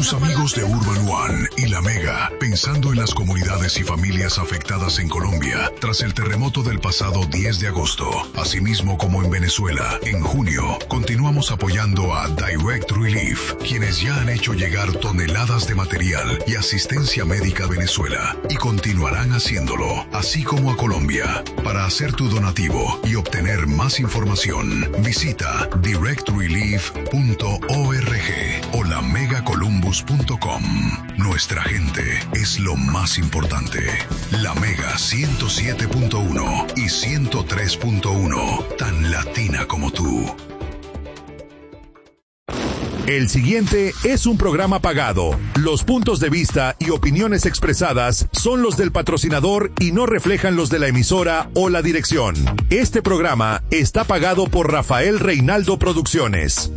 Tus amigos de Urban One y La Mega, pensando en las comunidades y familias afectadas en Colombia tras el terremoto del pasado 10 de agosto. Asimismo como en Venezuela, en junio, continuamos apoyando a Direct Relief, quienes ya han hecho llegar toneladas de material y asistencia médica a Venezuela y continuarán haciéndolo, así como a Colombia. Para hacer tu donativo y obtener más información, visita directrelief.org o lamegacolumbus.com. Nuestra gente es lo más importante. La Mega 107.1 y 103.1, tan latina como tú. El siguiente es un programa pagado. Los puntos de vista y opiniones expresadas son los del patrocinador y no reflejan los de la emisora o la dirección. Este programa está pagado por Rafael Reinaldo Producciones.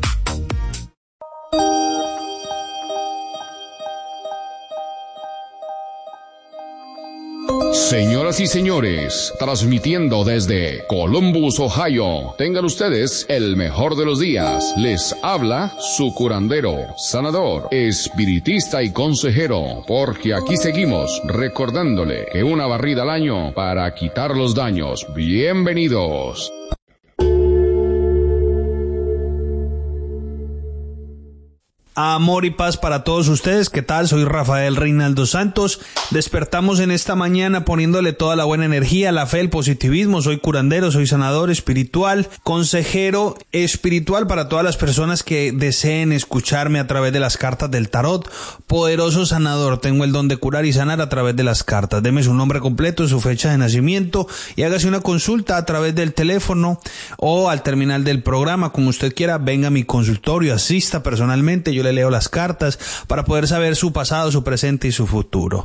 Señoras y señores, transmitiendo desde Columbus, Ohio, tengan ustedes el mejor de los días. Les habla su curandero, sanador, espiritista y consejero, porque aquí seguimos recordándole que una barrida al año para quitar los daños. Bienvenidos. Amor y paz para todos ustedes. ¿Qué tal? Soy Rafael Reinaldo Santos. Despertamos en esta mañana poniéndole toda la buena energía, la fe, el positivismo. Soy curandero, soy sanador espiritual, consejero espiritual para todas las personas que deseen escucharme a través de las cartas del tarot. Poderoso sanador. Tengo el don de curar y sanar a través de las cartas. Deme su nombre completo, su fecha de nacimiento y hágase una consulta a través del teléfono o al terminal del programa, como usted quiera. Venga a mi consultorio, asista personalmente. Yo le leo las cartas para poder saber su pasado, su presente y su futuro.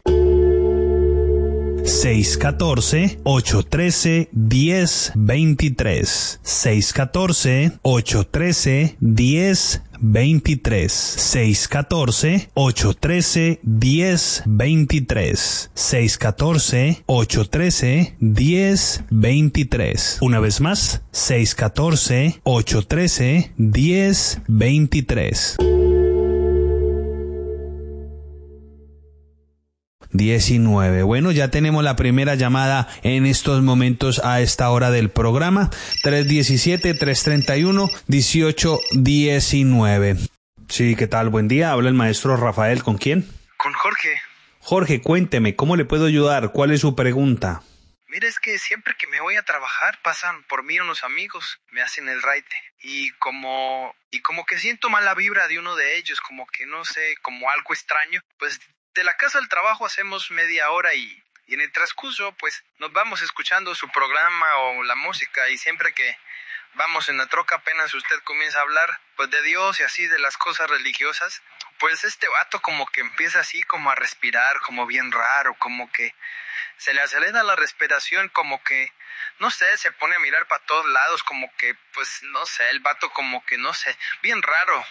614-813-1023 614-813-1023 614-813-1023 614-813-1023. Una vez más, 614-813-1023. 19. Bueno, ya tenemos la primera llamada en estos momentos a esta hora del programa. 317-331-1819. Sí, ¿qué tal? Buen día. Habla el maestro Rafael. ¿Con quién? Con Jorge. Jorge, cuénteme, ¿cómo le puedo ayudar? ¿Cuál es su pregunta? Mira, es que siempre que me voy a trabajar pasan por mí unos amigos, me hacen el raite. Y como que siento mala vibra de uno de ellos, como que no sé, como algo extraño. Pues de la casa al trabajo hacemos media hora y en el transcurso pues nos vamos escuchando su programa o la música, y siempre que vamos en la troca apenas usted comienza a hablar pues de Dios y así de las cosas religiosas, pues este vato como que empieza así como a respirar como bien raro, como que se le acelera la respiración, como que no sé, se pone a mirar para todos lados, como que pues no sé, el vato como que no sé, bien raro.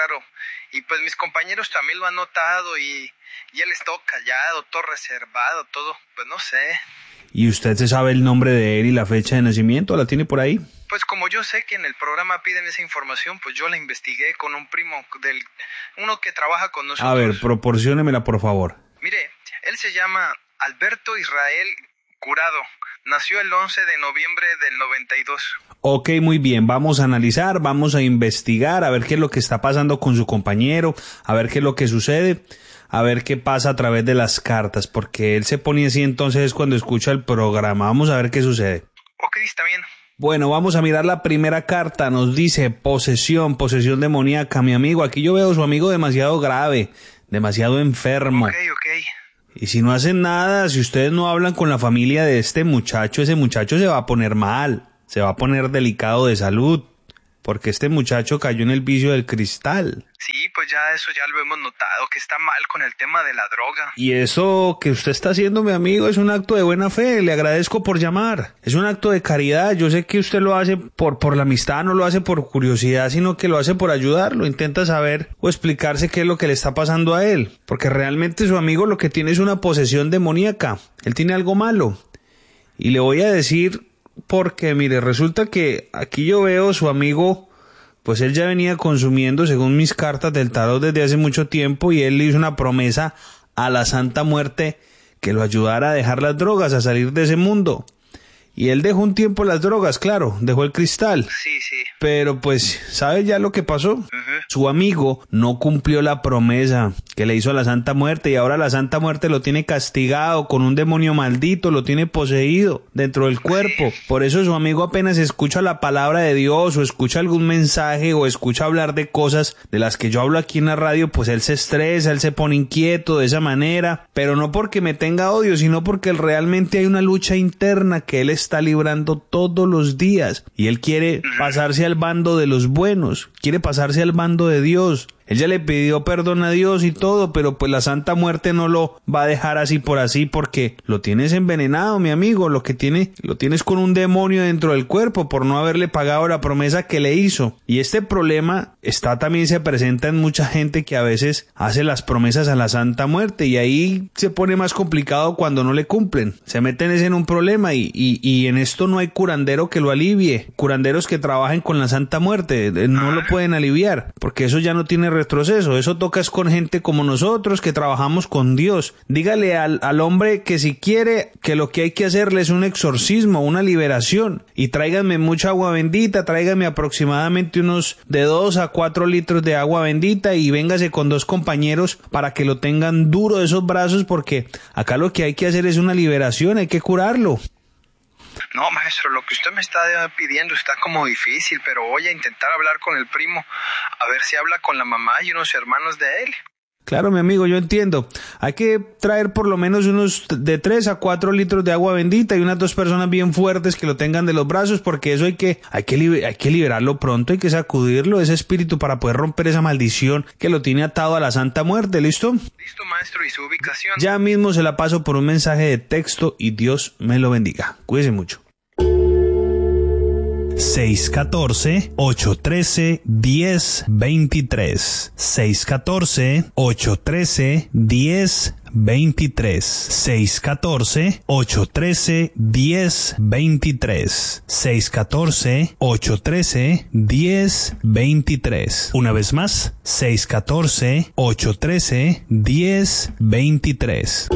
Y pues mis compañeros también lo han notado y él es todo callado, todo reservado, todo, pues no sé. ¿Y usted se sabe el nombre de él y la fecha de nacimiento? ¿La tiene por ahí? Pues como yo sé que en el programa piden esa información, pues yo la investigué con un primo uno que trabaja con nosotros. A ver, proporciónemela por favor. Mire, él se llama Alberto Israel Curado. Nació el 11 de noviembre del 92. Ok, muy bien. Vamos a analizar, vamos a investigar, a ver qué es lo que está pasando con su compañero, a ver qué es lo que sucede, a ver qué pasa a través de las cartas, porque él se pone así entonces cuando escucha el programa. Vamos a ver qué sucede. Ok, está bien. Bueno, vamos a mirar la primera carta. Nos dice posesión demoníaca. Mi amigo, aquí yo veo a su amigo demasiado grave, demasiado enfermo. Ok. Y si no hacen nada, si ustedes no hablan con la familia de este muchacho, ese muchacho se va a poner mal, se va a poner delicado de salud, porque este muchacho cayó en el vicio del cristal. Sí, pues ya eso ya lo hemos notado, que está mal con el tema de la droga. Y eso que usted está haciendo, mi amigo, es un acto de buena fe. Le agradezco por llamar. Es un acto de caridad. Yo sé que usted lo hace por la amistad, no lo hace por curiosidad, sino que lo hace por ayudarlo. Intenta saber o explicarse qué es lo que le está pasando a él. Porque realmente su amigo lo que tiene es una posesión demoníaca. Él tiene algo malo. Y le voy a decir porque, mire, resulta que aquí yo veo a su amigo pues él ya venía consumiendo, según mis cartas del tarot, desde hace mucho tiempo, y él le hizo una promesa a la Santa Muerte que lo ayudara a dejar las drogas, a salir de ese mundo. Y él dejó un tiempo las drogas, claro, dejó el cristal. Sí, sí. Pero pues, ¿sabes ya lo que pasó? Su amigo no cumplió la promesa que le hizo a la Santa Muerte, y ahora la Santa Muerte lo tiene castigado con un demonio maldito, lo tiene poseído dentro del cuerpo. Por eso su amigo apenas escucha la palabra de Dios o escucha algún mensaje o escucha hablar de cosas de las que yo hablo aquí en la radio, pues él se estresa, él se pone inquieto de esa manera, pero no porque me tenga odio, sino porque realmente hay una lucha interna que él está librando todos los días, y él quiere pasarse al bando de los buenos, quiere pasarse al bando de Dios. Él ya le pidió perdón a Dios y todo, pero pues la Santa Muerte no lo va a dejar así por así, porque lo tienes envenenado, mi amigo. Lo tienes con un demonio dentro del cuerpo por no haberle pagado la promesa que le hizo. Y este problema también se presenta en mucha gente que a veces hace las promesas a la Santa Muerte, y ahí se pone más complicado cuando no le cumplen. Se meten en un problema, y en esto no hay curandero que lo alivie. Curanderos que trabajen con la Santa Muerte no lo pueden aliviar, porque eso ya no tiene retroceso. Eso toca es con gente como nosotros que trabajamos con Dios. Dígale al hombre que si quiere, que lo que hay que hacerle es un exorcismo, una liberación, y tráiganme mucha agua bendita, tráiganme aproximadamente unos de 2 a 4 litros de agua bendita, y véngase con 2 compañeros para que lo tengan duro de esos brazos, porque acá lo que hay que hacer es una liberación, hay que curarlo. No, maestro, lo que usted me está pidiendo está como difícil, pero voy a intentar hablar con el primo, a ver si habla con la mamá y unos hermanos de él. Claro, mi amigo, yo entiendo. Hay que traer por lo menos unos de 3 a 4 litros de agua bendita y unas 2 personas bien fuertes que lo tengan de los brazos, porque eso hay que liberarlo pronto, hay que sacudirlo, ese espíritu, para poder romper esa maldición que lo tiene atado a la Santa Muerte. ¿Listo? Listo, maestro, ¿y su ubicación? Ya mismo se la paso por un mensaje de texto, y Dios me lo bendiga. Cuídese mucho. 614-813-1023. 614-813-1023. 614-813-1023. 614-813-1023. Una vez más, 614-813-1023.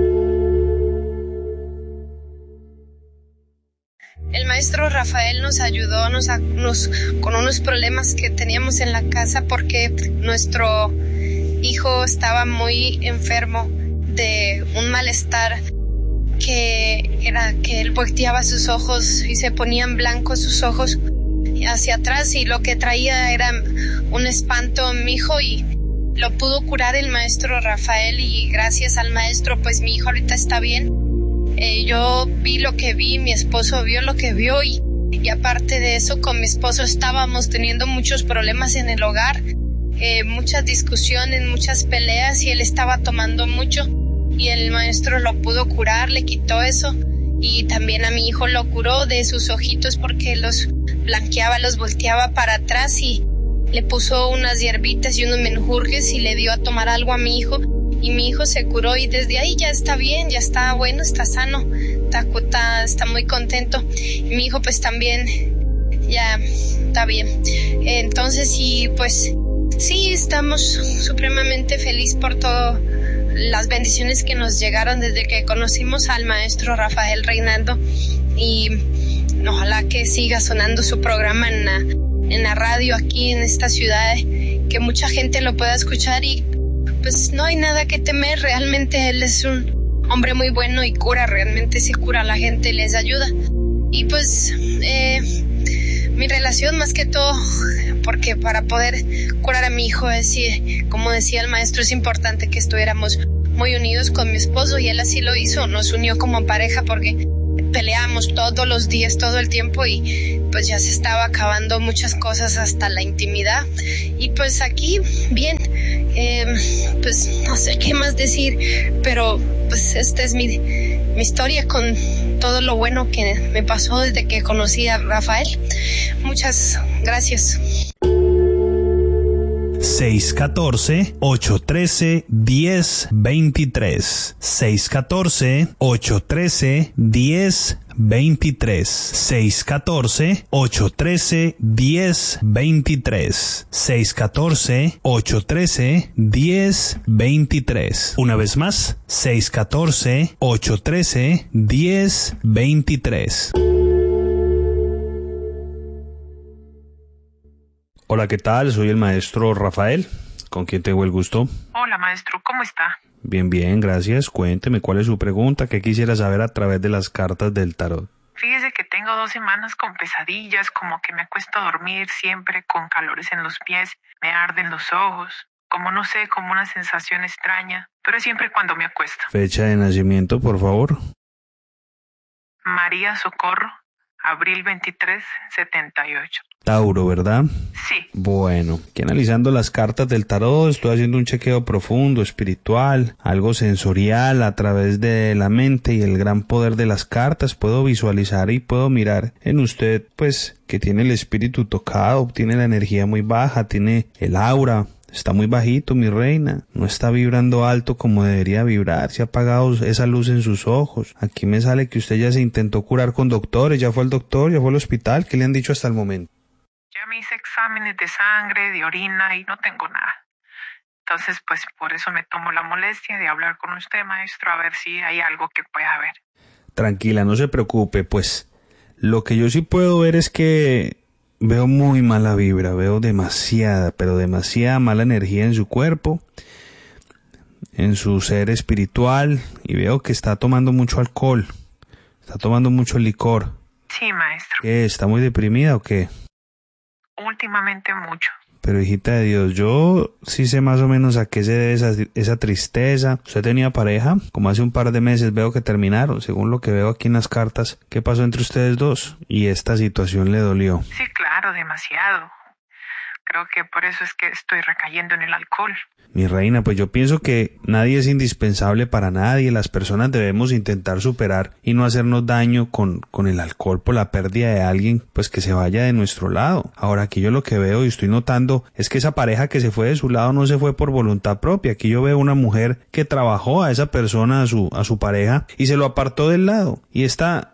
El maestro Rafael nos ayudó con unos problemas que teníamos en la casa, porque nuestro hijo estaba muy enfermo de un malestar que era que él volteaba sus ojos y se ponían blancos sus ojos hacia atrás, y lo que traía era un espanto en mi hijo, y lo pudo curar el maestro Rafael, y gracias al maestro pues mi hijo ahorita está bien. Yo vi lo que vi, mi esposo vio lo que vio, y aparte de eso, con mi esposo estábamos teniendo muchos problemas en el hogar, muchas discusiones, muchas peleas, y él estaba tomando mucho, y el maestro lo pudo curar, le quitó eso, y también a mi hijo lo curó de sus ojitos, porque los blanqueaba, los volteaba para atrás, y le puso unas hierbitas y unos menjurjes y le dio a tomar algo a mi hijo, y mi hijo se curó, y desde ahí ya está bien, ya está bueno, está sano, está muy contento. Y mi hijo pues también ya está bien. Entonces, y pues sí, estamos supremamente felices por todas las bendiciones que nos llegaron desde que conocimos al maestro Rafael Reinaldo, y ojalá que siga sonando su programa en la radio aquí en esta ciudad, que mucha gente lo pueda escuchar, y pues no hay nada que temer. Realmente él es un hombre muy bueno y realmente se cura a la gente, les ayuda. Y pues mi relación más que todo, porque para poder curar a mi hijo, como decía el maestro, es importante que estuviéramos muy unidos con mi esposo, y él así lo hizo, nos unió como pareja, porque peleamos todos los días, todo el tiempo, y pues ya se estaba acabando muchas cosas, hasta la intimidad. Y pues aquí, bien, pues no sé qué más decir, pero pues esta es mi historia con todo lo bueno que me pasó desde que conocí a Rafael. Muchas gracias. 614-813-1023. 614-813-1023. 614-813-1023. 614-813-1023. Una vez más, 614-813-1023. Hola, ¿qué tal? Soy el maestro Rafael. ¿Con quién tengo el gusto? Hola, maestro, ¿cómo está? Bien, bien, gracias. Cuénteme, ¿cuál es su pregunta? ¿Qué quisiera saber a través de las cartas del tarot? Fíjese que tengo 2 semanas con pesadillas, como que me acuesto a dormir siempre con calores en los pies, me arden los ojos, como no sé, como una sensación extraña, pero siempre cuando me acuesto. Fecha de nacimiento, por favor. María Socorro, abril 23, 78. Tauro, ¿verdad? Sí. Bueno, aquí analizando las cartas del tarot, estoy haciendo un chequeo profundo, espiritual, algo sensorial a través de la mente y el gran poder de las cartas. Puedo visualizar y puedo mirar en usted, pues, que tiene el espíritu tocado, tiene la energía muy baja, tiene el aura. Está muy bajito, mi reina. No está vibrando alto como debería vibrar. Se ha apagado esa luz en sus ojos. Aquí me sale que usted ya se intentó curar con doctores. Ya fue al doctor, ya fue al hospital. ¿Qué le han dicho hasta el momento? Ya me hice exámenes de sangre, de orina y no tengo nada. Entonces, pues por eso me tomo la molestia de hablar con usted, maestro, a ver si hay algo que pueda ver. Tranquila, no se preocupe. Pues lo que yo sí puedo ver es que veo muy mala vibra, veo demasiada, pero demasiada mala energía en su cuerpo, en su ser espiritual, y veo que está tomando mucho alcohol, está tomando mucho licor. Sí, maestro. ¿Qué? ¿Está muy deprimida o qué? Últimamente mucho. Pero hijita de Dios, yo sí sé más o menos a qué se debe esa tristeza. ¿Usted tenía pareja? Como hace un par de meses veo que terminaron, según lo que veo aquí en las cartas. ¿Qué pasó entre ustedes dos? Y esta situación le dolió. Sí, claro, demasiado. Creo que por eso es que estoy recayendo en el alcohol. Mi reina, pues yo pienso que nadie es indispensable para nadie. Las personas debemos intentar superar y no hacernos daño con el alcohol por la pérdida de alguien, pues que se vaya de nuestro lado. Ahora, aquí yo lo que veo y estoy notando es que esa pareja que se fue de su lado no se fue por voluntad propia. Aquí yo veo una mujer que trabajó a esa persona, a su pareja, y se lo apartó del lado. Y esta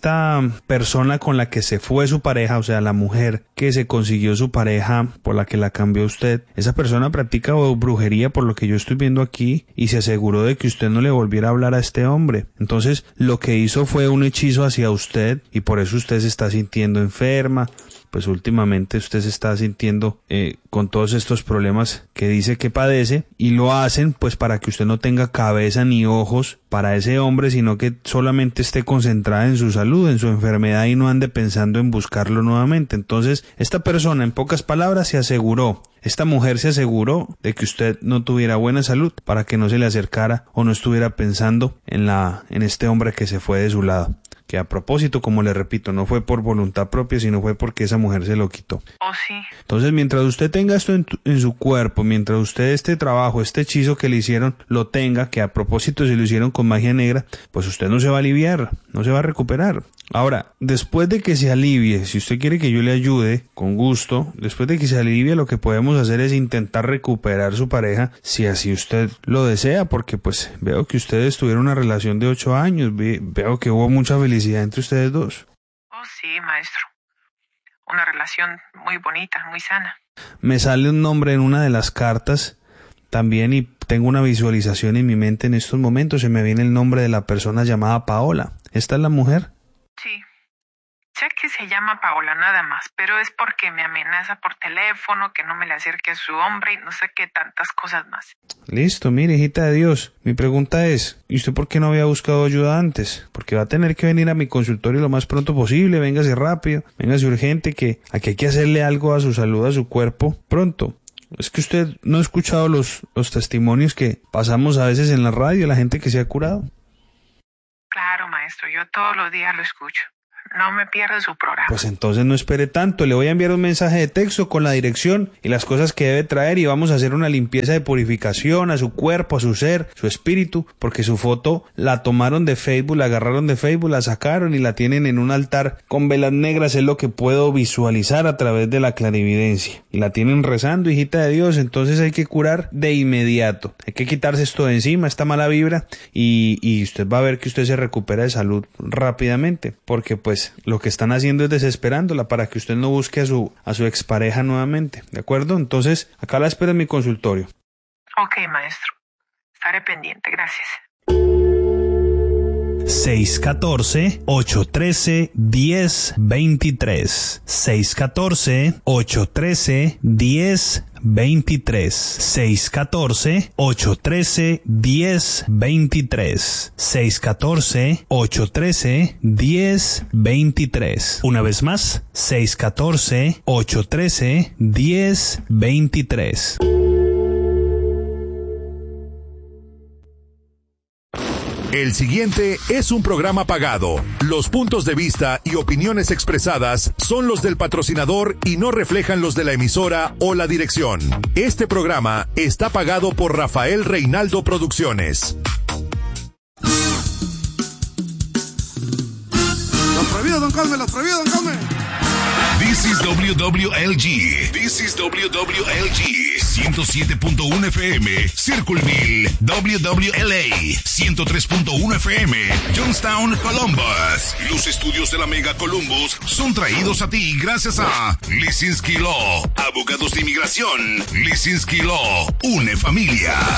persona con la que se fue su pareja, o sea, la mujer que se consiguió su pareja por la que la cambió usted, esa persona practica brujería por lo que yo estoy viendo aquí y se aseguró de que usted no le volviera a hablar a este hombre. Entonces lo que hizo fue un hechizo hacia usted y por eso usted se está sintiendo enferma. Pues últimamente usted se está sintiendo con todos estos problemas que dice que padece, y lo hacen pues para que usted no tenga cabeza ni ojos para ese hombre, sino que solamente esté concentrada en su salud, en su enfermedad, y no ande pensando en buscarlo nuevamente. Entonces esta persona, en pocas palabras, esta mujer se aseguró de que usted no tuviera buena salud para que no se le acercara o no estuviera pensando en este hombre que se fue de su lado. Que a propósito, como le repito, no fue por voluntad propia, sino fue porque esa mujer se lo quitó. Oh, sí. Entonces, mientras usted tenga esto en su cuerpo, mientras usted este trabajo, este hechizo que le hicieron, lo tenga, que a propósito se lo hicieron con magia negra, pues usted no se va a aliviar, no se va a recuperar. Ahora, después de que se alivie, si usted quiere que yo le ayude, con gusto, después de que se alivie, lo que podemos hacer es intentar recuperar su pareja, si así usted lo desea, porque pues veo que ustedes tuvieron una relación de 8 años, veo que hubo mucha felicidad entre ustedes dos. Oh, sí, maestro. Una relación muy bonita, muy sana. Me sale un nombre en una de las cartas también y tengo una visualización en mi mente en estos momentos. Se me viene el nombre de la persona llamada Paola. ¿Esta es la mujer? Sí. Sé que se llama Paola nada más, pero es porque me amenaza por teléfono, que no me le acerque a su hombre y no sé qué tantas cosas más. Listo, mire, hijita de Dios. Mi pregunta es, ¿y usted por qué no había buscado ayuda antes? Porque va a tener que venir a mi consultorio lo más pronto posible. Véngase rápido, véngase urgente, que aquí hay que hacerle algo a su salud, a su cuerpo, pronto. Es que usted no ha escuchado los testimonios que pasamos a veces en la radio, la gente que se ha curado. Claro, maestro, yo todos los días lo escucho. no me pierdo su programa. Pues entonces no espere tanto, le voy a enviar un mensaje de texto con la dirección y las cosas que debe traer y vamos a hacer una limpieza de purificación a su cuerpo, a su ser, su espíritu, porque su foto la tomaron de Facebook, la agarraron de Facebook, la sacaron y la tienen en un altar con velas negras, es lo que puedo visualizar a través de la clarividencia. Y la tienen rezando, hijita de Dios, entonces hay que curar de inmediato, hay que quitarse esto de encima, esta mala vibra y usted va a ver que usted se recupera de salud rápidamente, porque pues lo que están haciendo es desesperándola para que usted no busque a su expareja nuevamente, ¿de acuerdo? Entonces, acá la espero en mi consultorio. Ok, maestro. Estaré pendiente, gracias. 614-813-1023. 614-813-1023. 614-813-1023. 614-813-1023. Una vez más, 614-813-1023. El siguiente es un programa pagado. Los puntos de vista y opiniones expresadas son los del patrocinador y no reflejan los de la emisora o la dirección. Este programa está pagado por Rafael Reinaldo Producciones. Los prohibidos, don Carmen, los prohibidos, don Carmen. This is WWLG. This is WWLG. 107.1 FM. Circleville. WWLA. 103.1 FM. Johnstown, Columbus. Los estudios de la Mega Columbus son traídos a ti gracias a Lisinski Law. Abogados de inmigración. Lisinski Law. Une familia.